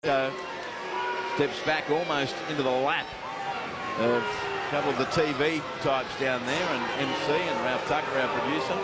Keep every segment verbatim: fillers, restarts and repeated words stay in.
Uh, steps back almost into the lap of a couple of the T V types down there, and M C and Ralph Tucker, our producer.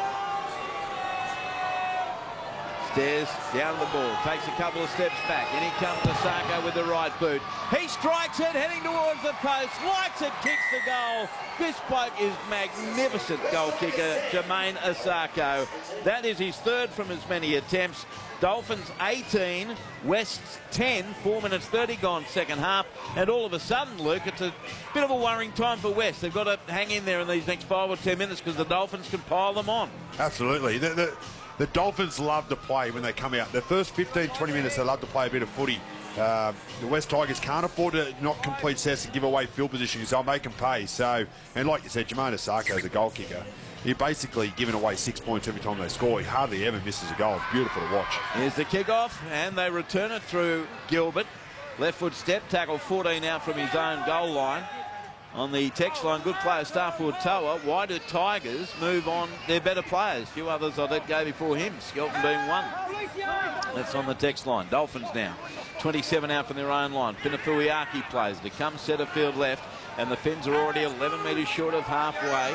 Stares down the ball, takes a couple of steps back. In he comes Asako with the right boot. He strikes it, heading towards the post, lights it, kicks the goal. This bloke is magnificent goal kicker, Jermaine Asako. That is his third from as many attempts. Dolphins eighteen, West's ten, four minutes thirty gone second half, and all of a sudden, Luke, it's a bit of a worrying time for West. They've got to hang in there in these next five or ten minutes because the Dolphins can pile them on. Absolutely. The, the, the Dolphins love to play when they come out. The first fifteen, twenty minutes, they love to play a bit of footy. Uh, the West Tigers can't afford to not complete sets and give away field positions. They'll make them pay. So, and like you said, Jermaine Asako is a goal kicker. You're basically giving away six points every time they score. He hardly ever misses a goal. It's beautiful to watch. Here's the kickoff, and they return it through Gilbert. Left foot step, tackle fourteen out from his own goal line. On the text line, good player, Starford Toa. Why do Tigers move on their better players? A few others I let go before him, Skelton being one. That's on the text line. Dolphins now, twenty-seven out from their own line. Pinafuiaki plays to come centre field left, and the Finns are already eleven metres short of halfway.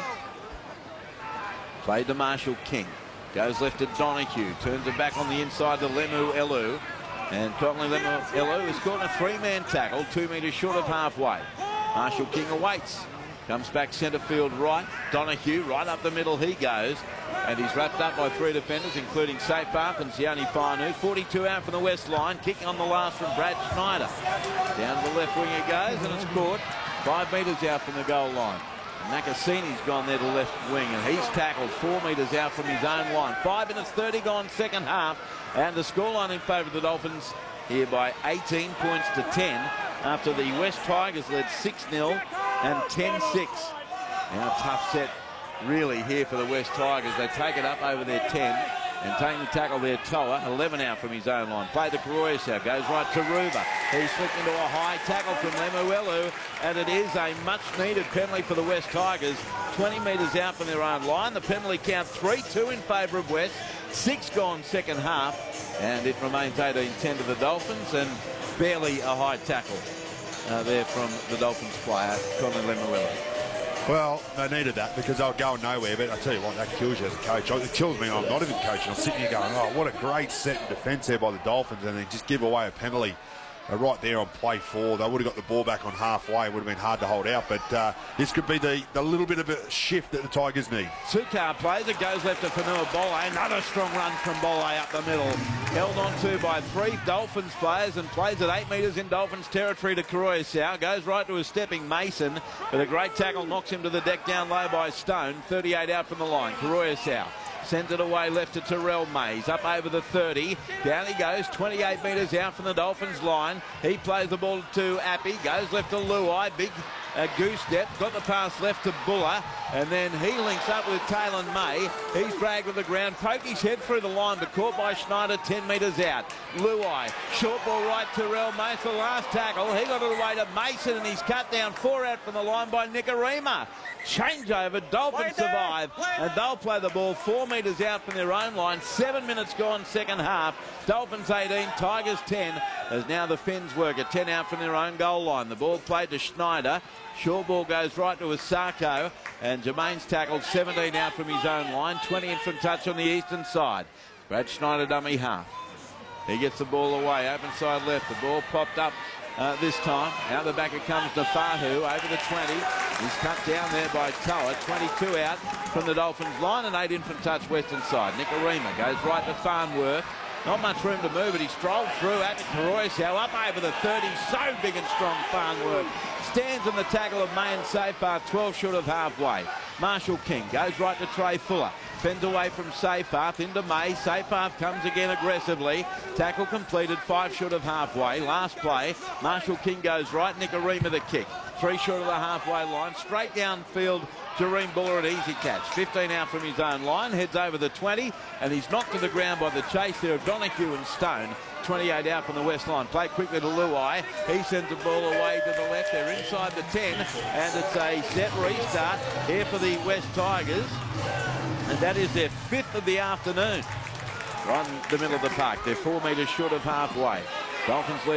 Played to Marshall King. Goes left to Donahue. Turns it back on the inside to Lemu Elu. And Conley Lemu Elu has caught a three-man tackle, two metres short of halfway. Marshall King awaits. Comes back centre field right. Donahue right up the middle he goes. And he's wrapped up by three defenders, including Safepath and Sione Fainu. forty-two out from the west line. Kicking on the last from Brad Schneider. Down to the left wing it goes, and it's caught five metres out from the goal line. Nakasini's gone there to left wing, and he's tackled four metres out from his own line. Five minutes thirty gone second half, and the scoreline in favour of the Dolphins here by eighteen points to ten after the West Tigers led six nil and ten six. Now a tough set really here for the West Tigers. They take it up over their ten. And taking the tackle there, Toa, eleven out from his own line. Play to Karoyasau, goes right to Ruba. He's flicked into a high tackle from Lemuelu, and it is a much-needed penalty for the West Tigers. twenty metres out from their own line. The penalty count three two in favour of West. Six gone second half, and it remains eighteen ten to the Dolphins, and barely a high tackle uh, there from the Dolphins player, Conley Lemuelu. Well, they needed that because they were going nowhere, but I tell you what, that kills you as a coach. It kills me. I'm not even coaching. I'm sitting here going, oh, what a great set in defence there by the Dolphins, and then just give away a penalty uh, right there on play four. They would have got the ball back on halfway. It would have been hard to hold out, but uh, this could be the, the little bit of a shift that the Tigers need. Sukar plays it, goes left to Fanua Bole. Another strong run from Bole up the middle. Held on to by three Dolphins players and plays at eight metres in Dolphins territory to Karoyasau. Goes right to a stepping Mason, but a great tackle knocks him to the deck down low by Stone. thirty-eight out from the line. Karoyasau sends it away left to Terrell Mays. Up over the thirty. Down he goes, twenty-eight metres out from the Dolphins line. He plays the ball to Appy. Goes left to Luai. Big uh, goose step. Got the pass left to Buller. And then he links up with Taylor May. He's dragged with the ground. Poked his head through the line, but caught by Schneider ten metres out. Luai. Short ball right to Terrell Mays. The last tackle. He got it away to Mason, and he's cut down four out from the line by Nikorima. Changeover. Dolphins survive, and they'll play the ball four metres out from their own line. Seven minutes gone second half. Dolphins eighteen, Tigers ten, as now the Finns work at ten out from their own goal line. The ball played to Schneider. Short ball goes right to Asako, and Jermaine's tackled seventeen out from his own line. twenty in from touch on the eastern side. Brad Schneider dummy half. He gets the ball away, open side left. The ball popped up uh, this time. Out the back it comes to Fahu, over the twenty. He's cut down there by Toa. twenty-two out from the Dolphins line, and eight in from touch western side. Nikorima goes right to Farnworth. Not much room to move, but he strolled through at Karoyasau, up over the thirty. So big and strong, Farnworth. Stands in the tackle of May and Safepath, twelve short of halfway. Marshall King goes right to Trey Fuller. Fends away from Safepath into May. Safepath comes again aggressively. Tackle completed, five short of halfway. Last play, Marshall King goes right. Nikorima the kick. Three short of the halfway line. Straight downfield, Jareem Buller an easy catch. fifteen out from his own line. Heads over the twenty, and he's knocked to the ground by the chase there of Donahue and Stone. twenty-eight out from the west line. Play quickly to Luai. He sends the ball away to the left. They're inside the ten, and it's a set restart here for the West Tigers. And that is their fifth of the afternoon. Right in the middle of the park. They're four metres short of halfway. Dolphins lead